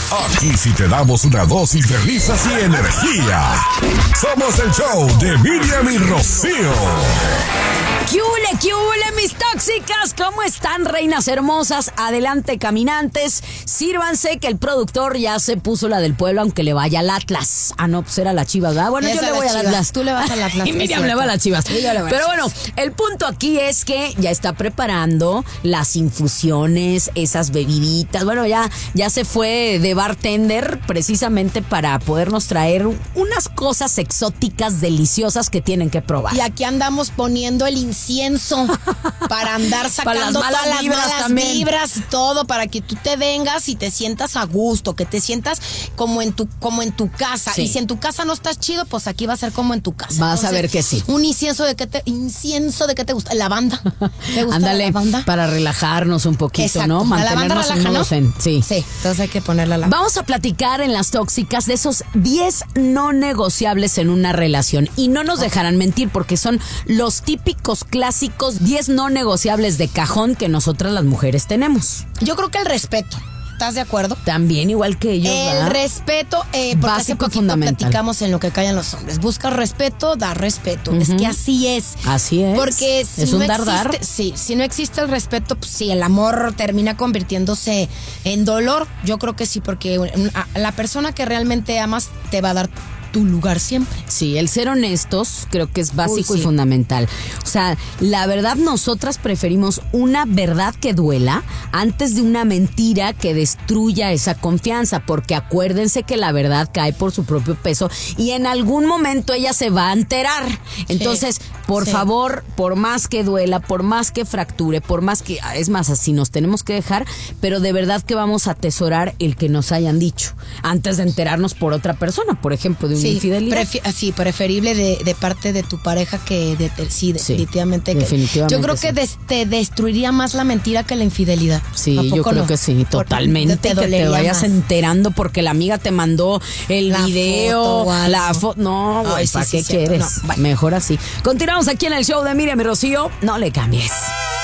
Aquí sí te damos una dosis de risas y energía. Somos el show de Miriam y Rocío. ¡Qué hule, mis tóxicas! ¿Cómo están, reinas hermosas? Adelante, caminantes. Sírvanse que el productor ya se puso la del pueblo, aunque le vaya al Atlas. Ah, no, pues era la Chivas, ¿verdad? Bueno, yo le voy al Atlas. Tú le vas al Atlas. Y Miriam le va a las Chivas. Pero bueno, el punto aquí es que ya está preparando las infusiones, esas bebiditas. Bueno, ya se fue de bartender precisamente para podernos traer unas cosas exóticas, deliciosas que tienen que probar. Y aquí andamos poniendo el incienso para andar sacando para todas las malas vibras y todo, para que tú te vengas y te sientas a gusto, que te sientas como en tu casa. Sí. Y si en tu casa no estás chido, pues aquí va a ser como en tu casa. Vas a ver que sí. Un incienso de qué te gusta, lavanda. ¿Te gusta Ándale, la lavanda? para relajarnos un poquito, Exacto. ¿no? La lavanda Mantenernos en relaja, modo ¿no? zen. Sí. Sí, entonces hay que ponerla lavanda. Vamos a platicar en las tóxicas de esos 10 no negociables en una relación. Y no nos dejarán mentir porque son los típicos clásicos 10 no negociables de cajón que nosotras las mujeres tenemos. Yo creo que el respeto. ¿Estás de acuerdo? También igual que ellos, El ¿verdad? respeto, porque Básico hace y poquito fundamental. platicamos en lo que callan los hombres. Busca respeto, da respeto. Es que así es. Así es. Porque si es no un dar. existe, sí, si no existe el respeto, pues sí, el amor termina convirtiéndose en dolor. Yo creo que sí, porque la persona que realmente amas te va a dar tu lugar siempre. Sí, el ser honestos creo que es básico Uy, sí. y fundamental. O sea, la verdad, nosotras preferimos una verdad que duela antes de una mentira que destruya esa confianza, porque acuérdense que la verdad cae por su propio peso y en algún momento ella se va a enterar. Entonces, por favor, por más que duela, por más que fracture, por más que, es más, así nos tenemos que dejar, pero de verdad que vamos a atesorar el que nos hayan dicho antes de enterarnos por otra persona, por ejemplo, de una infidelidad. Preferible de parte de tu pareja que definitivamente. Definitivamente Yo creo que te destruiría más la mentira que la infidelidad. Sí, ¿A poco yo creo no? que sí, totalmente. Te Que te dolería vayas más. enterando porque la amiga te mandó el La video, foto o algo. la foto. No, güey, Ay, sí, ¿para sí, qué cierto. quieres? No, bueno. Mejor así. Continuamos aquí en el show de Miriam y Rocío. No le cambies.